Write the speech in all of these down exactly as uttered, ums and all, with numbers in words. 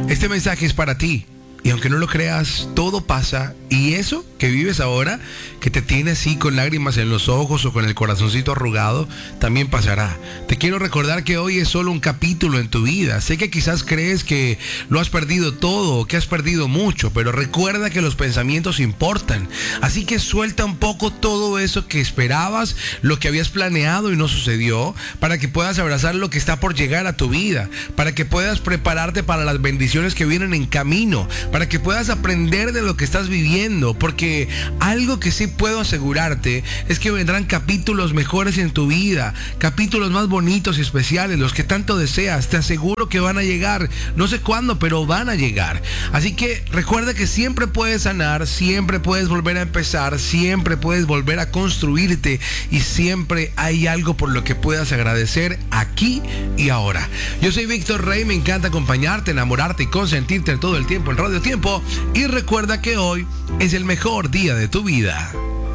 Este mensaje es para ti. Y aunque no lo creas, todo pasa. Y eso que vives ahora, que te tiene así con lágrimas en los ojos o con el corazoncito arrugado, también pasará. Te quiero recordar que hoy es solo un capítulo en tu vida. Sé que quizás crees que lo has perdido todo o que has perdido mucho, pero recuerda que los pensamientos importan. Así que suelta un poco todo eso que esperabas, lo que habías planeado y no sucedió, para que puedas abrazar lo que está por llegar a tu vida, para que puedas prepararte para las bendiciones que vienen en camino, para que puedas aprender de lo que estás viviendo, porque algo que sí puedo asegurarte es que vendrán capítulos mejores en tu vida, capítulos más bonitos y especiales, los que tanto deseas. Te aseguro que van a llegar, no sé cuándo, pero van a llegar. Así que recuerda que siempre puedes sanar, siempre puedes volver a empezar, siempre puedes volver a construirte y siempre hay algo por lo que puedas agradecer aquí y ahora. Yo soy Víctor Rey, me encanta acompañarte, enamorarte y consentirte todo el tiempo en Radio Tiempo, y recuerda que hoy es el mejor día de tu vida.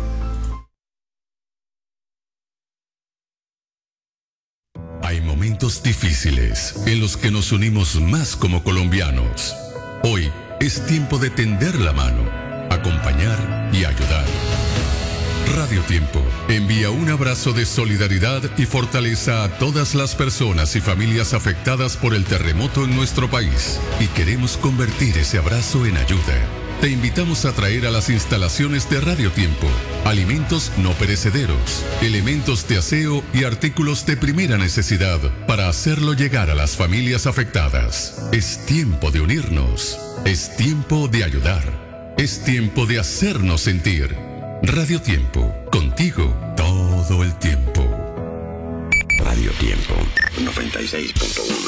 Hay momentos difíciles en los que nos unimos más como colombianos. Hoy es tiempo de tender la mano, acompañar y ayudar. Radio Tiempo envía un abrazo de solidaridad y fortaleza a todas las personas y familias afectadas por el terremoto en nuestro país, y queremos convertir ese abrazo en ayuda. Te invitamos a traer a las instalaciones de Radio Tiempo alimentos no perecederos, elementos de aseo y artículos de primera necesidad para hacerlo llegar a las familias afectadas. Es tiempo de unirnos, es tiempo de ayudar, es tiempo de hacernos sentir. Radio Tiempo, contigo todo el tiempo. Radio Tiempo noventa y seis punto uno.